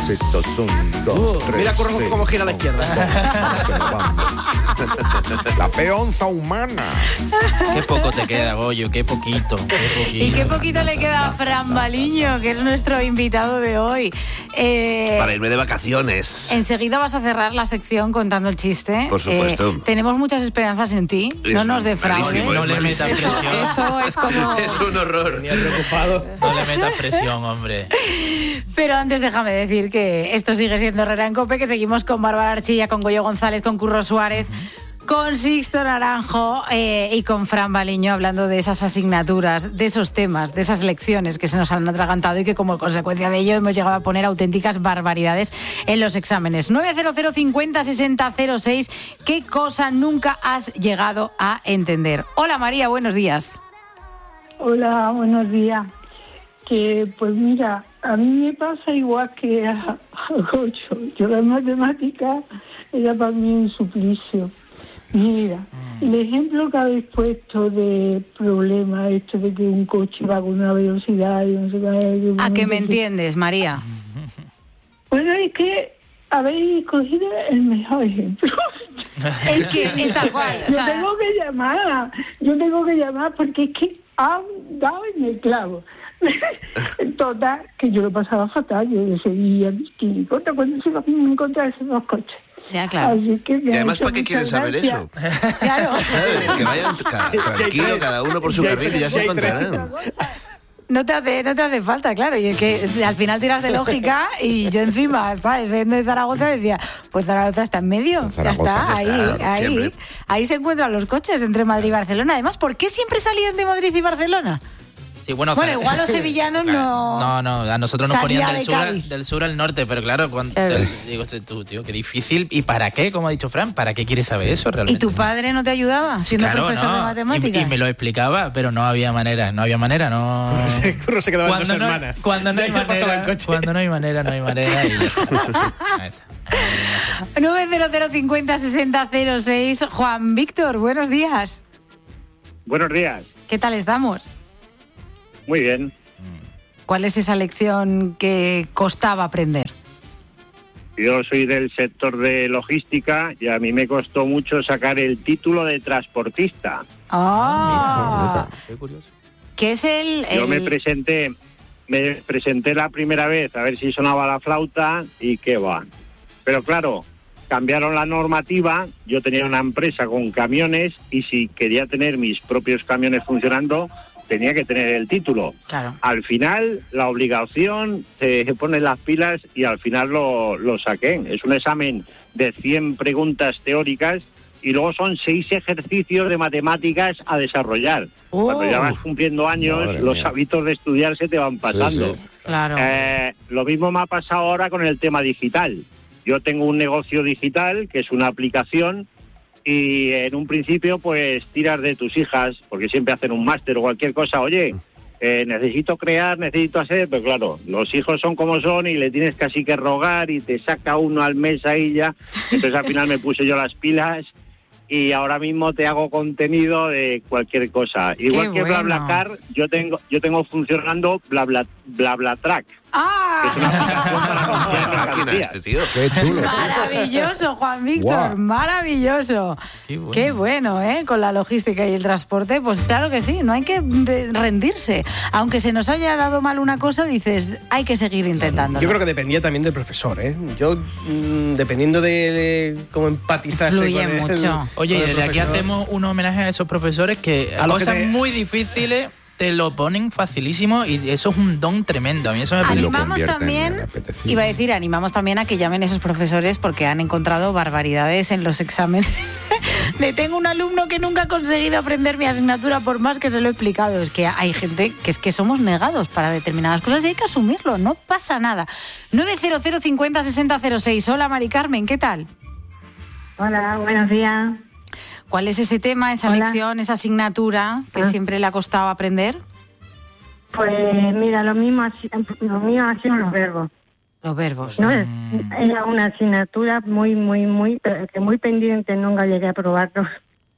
éxito. 1, 2, 3. Mira cómo gira a la izquierda. La peonza humana. Qué poco te queda, Goyo, qué poquito. Y qué poquito le queda a Fran Baliño, que es nuestro invitado de hoy. Para irme de vacaciones. Enseguida vas a cerrar la sección contando el chiste. Por supuesto. Tenemos muchas esperanzas en ti. No nos defraudes. No le metas presión. Eso es como... Es un horror. Venía preocupado. No le metas presión, hombre. Pero antes déjame decir que esto sigue siendo Herrera en COPE, que seguimos con Bárbara Archilla, con Goyo González, con Curro Suárez, con Sixto Naranjo y con Fran Baliño, hablando de esas asignaturas, de esos temas, de esas lecciones que se nos han atragantado y que como consecuencia de ello hemos llegado a poner auténticas barbaridades en los exámenes. 900 50 60 06. ¿Qué cosa nunca has llegado a entender? Hola María, buenos días. Hola, buenos días. Que pues mira, a mí me pasa igual que a Goyo. Yo la matemática era para mí un suplicio. Mira, el ejemplo que habéis puesto de problema, esto de que un coche va con una velocidad y no sé qué... ¿A qué me entiendes, María? Bueno, es que habéis cogido el mejor ejemplo. Es que es tal cual. O sea, yo tengo que llamar porque es que han dado en el clavo. Total, que yo lo pasaba fatal, yo decidía que no importa cuando se van a encontrar esos dos coches. Ya, claro. Así que Y además, ¿para qué quieren saber eso? Claro. ¿Sabes? Que vayan tranquilo, cada uno por su carril y ya se encontrarán. No te hace falta, claro. Y es que al final tiras de lógica y yo encima, ¿sabes? Siendo de Zaragoza decía, pues Zaragoza está en medio. Zaragoza, Ya está, ahí se encuentran los coches entre Madrid y Barcelona. Además, ¿por qué siempre salían de Madrid y Barcelona? Sí, bueno, igual los sevillanos no... No, a nosotros nos ponían Salía del sur al norte, pero claro, digo, tú, tío, qué difícil. ¿Y para qué? Como ha dicho Fran, ¿para qué quieres saber eso realmente? ¿Y tu padre no te ayudaba siendo profesor de matemáticas? Y me lo explicaba, pero no había manera, no. Curro se quedaba con sus hermanas. Cuando no hay manera, no hay manera. Y ya está. Ahí está. 900 50 60 06. Juan Víctor, buenos días. Buenos días. ¿Qué tal estamos? Muy bien. ¿Cuál es esa lección que costaba aprender? Yo soy del sector de logística y a mí me costó mucho sacar el título de transportista. ¡Ah! Qué curioso. ¿Qué es el...? Yo me presenté la primera vez a ver si sonaba la flauta y qué va. Pero claro, cambiaron la normativa, yo tenía una empresa con camiones y si quería tener mis propios camiones funcionando, tenía que tener el título. Claro. Al final, la obligación, se ponen las pilas y al final lo saqué. Es un examen de 100 preguntas teóricas y luego son 6 ejercicios de matemáticas a desarrollar. Cuando ya vas cumpliendo años, los hábitos de estudiar se te van pasando. Sí. Claro. Lo mismo me ha pasado ahora con el tema digital. Yo tengo un negocio digital, que es una aplicación, y en un principio pues tiras de tus hijas, porque siempre hacen un máster o cualquier cosa. Oye, necesito hacer, pero claro, los hijos son como son y le tienes casi que rogar y te saca uno al mes ahí ya. Entonces al final me puse yo las pilas y ahora mismo te hago contenido de cualquier cosa. Igual que bueno. BlaBlaCar, yo tengo funcionando BlaBlaTrack. ¡Ah! Que es una aplicación para comprar Máquina mercancías. este tío. Qué chulo. Maravilloso, Juan Víctor, Guau. maravilloso. Qué bueno, con la logística y el transporte, pues claro que sí, no hay que rendirse. Aunque se nos haya dado mal una cosa, dices, hay que seguir intentándolo. Yo creo que dependía también del profesor, ¿eh? Yo, dependiendo de cómo empatizase Influye con mucho. Oye, con el desde aquí profesor. hacemos un homenaje a esos profesores que A los que cosas te- muy difíciles te lo ponen facilísimo y eso es un don tremendo. A mí eso me parece... lo Animamos convierten también, en apetecible. iba a decir, animamos también a que llamen esos profesores porque han encontrado barbaridades en los exámenes. Tengo un alumno que nunca ha conseguido aprender mi asignatura por más que se lo he explicado. Es que hay gente que es que somos negados para determinadas cosas y hay que asumirlo, no pasa nada. 900 50 60 06. Hola Mari Carmen, ¿qué tal? Hola, buenos días. ¿Cuál es ese tema, esa Hola. lección, esa asignatura que siempre le ha costado aprender? Pues mira, lo mío ha sido los verbos. Los verbos. No era una asignatura muy pendiente, nunca llegué a probarlo.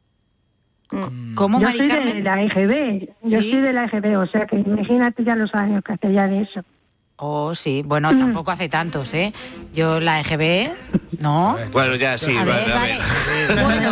¿Cómo, Yo Mari soy Carmen? de la EGB, ¿Sí? o sea que imagínate ya los años que hace ya de eso. Oh, sí. Bueno, tampoco hace tantos, ¿eh? Yo la EGB, ¿no? Bueno, ya sí, A ver, vale. Bueno,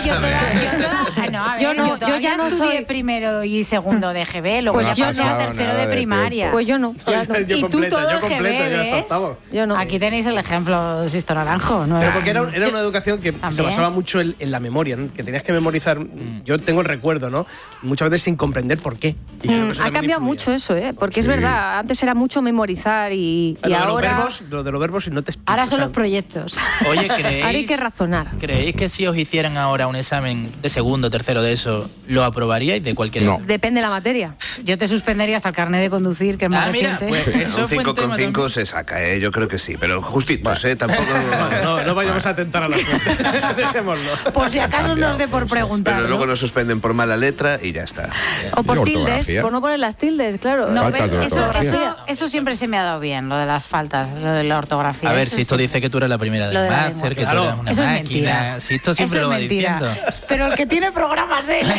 yo ya no estudié soy- primero y segundo de EGB, luego Pues ya yo pasé no. a tercero Nada de de primaria. tiempo. Pues yo no. Ya no. Yo Y tú completo, todo yo completo, EGB, yo hasta ¿ves? octavo. Yo no. Aquí tenéis el ejemplo, Sisto Naranjo. ¿No? Pero porque era una educación que se También. basaba mucho en la memoria, ¿no? Que tenías que memorizar. Yo tengo el recuerdo, ¿no? Muchas veces sin comprender por qué. Y creo que eso Ha también cambiado influía. mucho eso, ¿eh? Porque es Sí. verdad, antes era mucho memorizar y Lo de ahora... lo de los verbos y no te explico. Ahora son o sea, los proyectos. Oye, Ahora hay que razonar. ¿creéis que si os hicieran ahora un examen de segundo, tercero de eso, lo aprobaríais de cualquier No. Depende de la materia. Yo te suspendería hasta el carnet de conducir, que es más mira, reciente. pues eso Un fue un 5 tema con 5 también. se saca, yo creo que sí, pero justitos, tampoco... No vayamos a tentar a la gente. Dejémoslo. Por si acaso nos dé por preguntar. Pero luego ¿no? nos suspenden por mala letra y ya está. O por Y tildes, ortografía. por no poner las tildes, claro. No, Faltas ¿ves? de Eso, ortografía. eso siempre se me ha dado bien, lo de las faltas, lo de la ortografía. A ver, Eso si esto sí. dice que tú eres la primera Lo del de la máster, que lengua. tú Claro. eres una Eso es máquina. mentira. Si esto siempre Eso lo va es mentira. diciendo. Pero el que tiene programas él.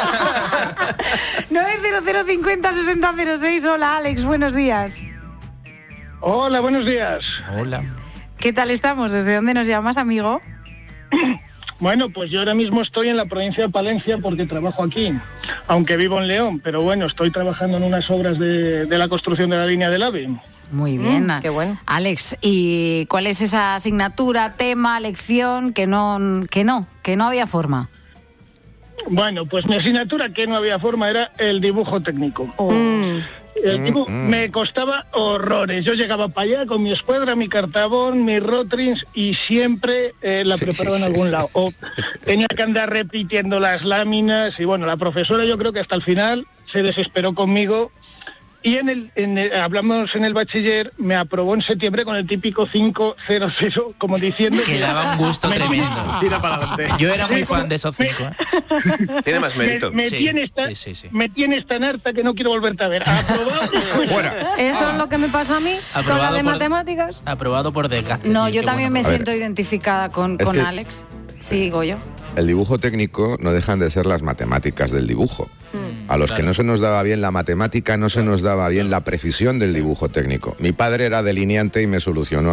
900506006. Hola, Alex, buenos días. Hola, buenos días. Hola. ¿Qué tal estamos? ¿Desde dónde nos llamas, amigo? Bueno, pues yo ahora mismo estoy en la provincia de Palencia porque trabajo aquí, aunque vivo en León, pero bueno, estoy trabajando en unas obras de la construcción de la línea del AVE. Muy bien. Qué bueno. Alex, ¿y cuál es esa asignatura, tema, lección que no había forma? Bueno, pues mi asignatura que no había forma era el dibujo técnico. El dibujo me costaba horrores. Yo llegaba para allá con mi escuadra, mi cartabón, mis rotrins y siempre la preparaba en algún lado. O tenía que andar repitiendo las láminas y bueno, la profesora yo creo que hasta el final se desesperó conmigo. Y hablamos en el bachiller, me aprobó en septiembre con el típico 500, como diciendo Que daba un gusto tremendo. Tira para adelante. Yo era muy fan de esos 5. Tiene más mérito. Me Sí, tienes sí. me tienes tan harta que no quiero volverte a ver. Aprobado. Fuera. Eso es lo que me pasó a mí con Aprobado la de por- matemáticas. Aprobado por desgaste. No, tío, yo qué también bueno. me A ver. siento identificada con Es que- Alex. Sí, Goyo. El dibujo técnico no dejan de ser las matemáticas del dibujo. A los que no se nos daba bien la matemática, no se nos daba bien la precisión del dibujo técnico. Mi padre era delineante y me solucionó